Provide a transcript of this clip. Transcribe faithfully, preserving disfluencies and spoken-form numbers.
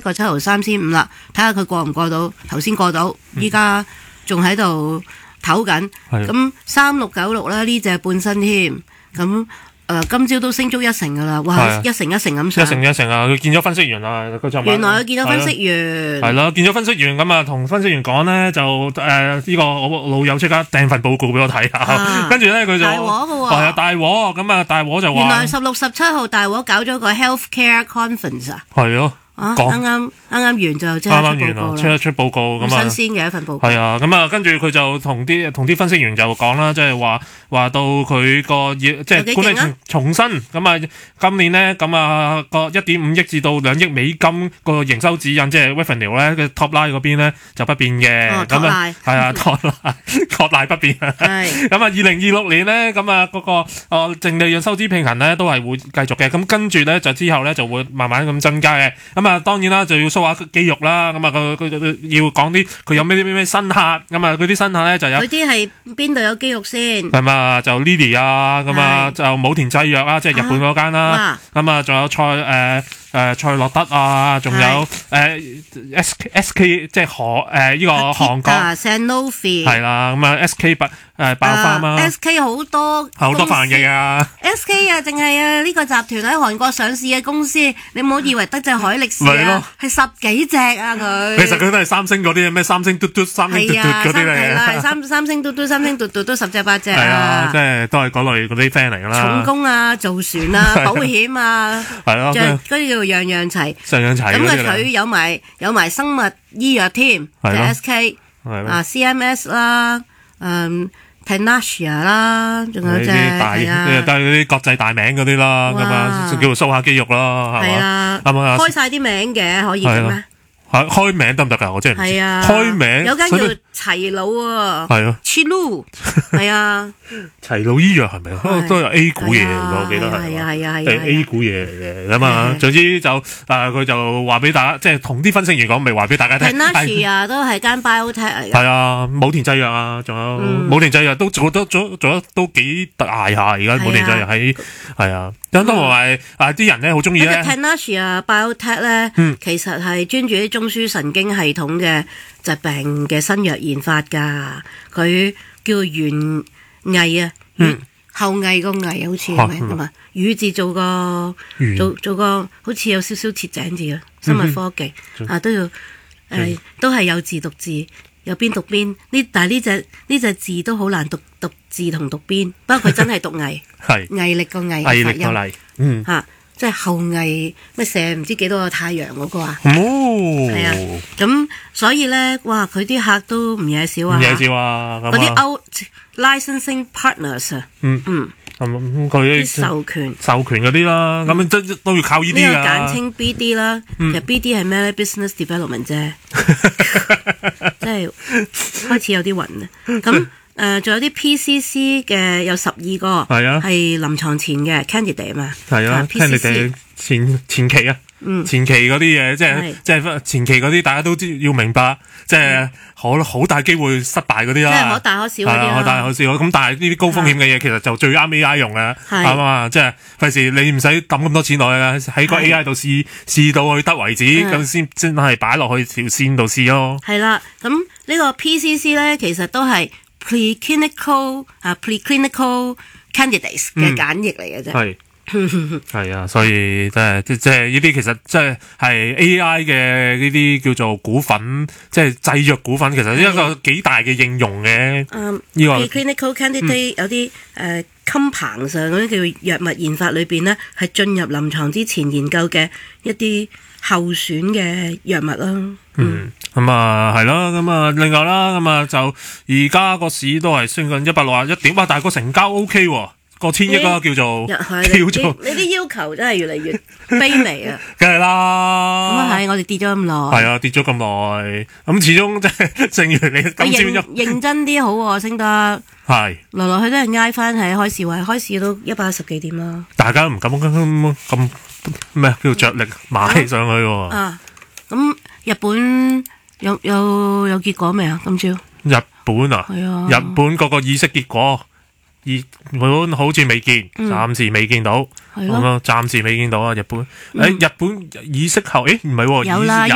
個七毫三千五啦，睇下佢過唔過到。頭先過到，依家仲喺度唞緊。咁三六九六啦，呢隻半身添。咁誒、呃，今朝都升足一成噶啦，哇，一成一成咁上， 一成一成啊！佢見咗分析員啊，佢就原來佢見咗分析員， 係咯，見咗分析員咁啊，同分析員講咧就誒呢、呃這個我老友即刻掟份報告俾我睇下，啊、跟住咧佢就大鑊嘅喎， 係啊大鑊，咁啊大鑊就話原來十六十七號大鑊搞咗個 healthcare conference 啊， 係咯。 啊！啱啱啱啱完就即係出報告啦， 出一出報告咁啊， 新鮮嘅一份報告。 係啊，咁啊，跟住佢就同啲同啲分析員就講啦，即係話話到佢個即係管理重新咁啊，今年呢，咁啊個一點五億至到兩億美金個營收指引，即係 revenue 咧嘅 top line 嗰邊咧就不變嘅，咁啊係啊 top line top line 不變。係咁啊，二零二六年咧，咁啊嗰個哦淨利潤收支平衡咧都係會繼續嘅，咁跟住咧就之後咧就會慢慢咁增加嘅，咁。咁啊，當然啦，就要 show 下肌肉啦。咁啊，佢佢要講啲佢有咩啲咩咩新客。咁啊，佢啲新客咧就有。佢啲係邊度有肌肉先？ 咁啊，就 Lily 啊，咁啊，就武田製藥啊，即係日本嗰間啦。咁啊，仲有蔡誒誒蔡樂德啊，仲有誒 S S K 即係韓誒呢個韓國。 啊 Sanofi 係啦，咁啊 S K 百誒爆花啊 S K 好多好多範嘅啊 S K 啊，淨係啊呢個集團喺韓國上市嘅公司，你唔好以為得隻海力士啊，係十幾隻啊佢。 其實佢都係三星嗰啲咩三星嘟嘟三星嘟嘟嗰啲嚟。係啦，三三星嘟嘟三星嘟嘟都十隻八隻啊。 係啊，即係都係嗰類嗰啲 friend 嚟㗎啦。 重工啊，造船啊，保險啊， 係咯， 嗰啲叫樣樣齊。 樣樣齊。 咁啊，佢有埋有埋生物醫藥添，就 S K 啊 C M S 啦，嗯。Panacea 啦，仲有隻係啊， 都係嗰啲國際大名嗰啲啦，咁啊，叫做 show 下肌肉啦，係嘛？係嘛？ 開晒啲名嘅可以嘅咩？ 係開名得唔得㗎？我真係唔知。係啊，開名有間叫齊魯啊， 係啊 ，Chilu 係啊， 齊魯醫藥係咪啊？都有 A 股嘢嚟㗎，我記得係。 係啊係啊係啊 A 股嘢嚟嘅咁啊。總之就誒，佢就話俾大家，即係同啲分析員講，咪話俾大家聽。 Panacea 都係間 biotech 嚟嘅。 係啊，武田製藥啊，仲有武田製藥都做得做做得都幾大下，而家武田製藥喺係啊。咁同埋啊啲人咧好中意咧。 Panacea biotech 咧，其實係專注啲中樞神經系統嘅疾病嘅新藥研發㗎。佢叫園藝啊，後藝個藝好似係咪咁啊？乳字做個做做個好似有少少鐵井字啊，生物科技啊都要誒，都係有字讀字。有邊讀邊呢？但係呢隻呢隻字都好難讀，讀字同讀邊。不過佢真係讀毅，毅力個毅毅力個毅，嗯嚇，即係後羿咩射唔知幾多個太陽嗰個啊？ 哦， 係啊，咁所以咧，哇！佢啲客都唔嘢少啊， 唔嘢少啊， 嗰啲 out licensing partners 啊，嗯嗯。 咁佢授權授權嗰啲啦，咁都都要靠呢啲㗎。 呢個簡稱 B D 啦，其實 B D 係咩咧 ？Business development 啫，即係開始有啲暈啊。咁誒，仲有啲 P C C 嘅有十二個，係啊，係臨床前嘅 candidate 嘛， 係啊 candidate 前前期啊。嗯，前期嗰啲嘢，即係即係前期嗰啲，大家都知要明白，即係好好大機會失敗嗰啲啦。即係可大可小嗰啲啦。可大可小咁，但係呢啲高風險嘅嘢，其實就最啱 A I 用嘅，係嘛？即係費事你唔使抌咁多錢落去啊，喺個 A I 度試試到去得為止，咁先真係擺落去條線度試咯。係啦，咁呢個 P C C 咧，其實都係 preclinical 啊 preclinical candidates 嘅簡譯嚟嘅啫。係。係啊，所以即係即係呢啲其實即係係 A I 嘅呢啲叫做股份，即係製藥股份，其實一個幾大嘅應用嘅。嗯，呢個 clinical candidate 有啲誒 compound 上嗰啲叫藥物研發裏邊咧，係進入臨床之前研究嘅一啲候選嘅藥物啦。嗯，咁啊係咯，咁啊另外啦，咁啊就而家個市都係升緊一百六十一點，哇！但係個成交 O K 喎。個千億啊，叫做叫做，你啲要求真係越嚟越卑微啊！梗係啦，咁啊係，我哋跌咗咁耐，係啊，跌咗咁耐，咁始終即係正如你今朝認認真啲好喎，升得係來來去都係挨翻喺開市位，開市都一百一十幾點啦。大家唔敢咁咁咩叫着力買上去喎？啊，咁日本有有有結果未啊？今朝日本啊，係啊，日本嗰個議息結果。日本好似未見，暫時未見到，咁咯，暫時未見到啊！日本，誒，日本議息後，誒，唔係喎，有啦。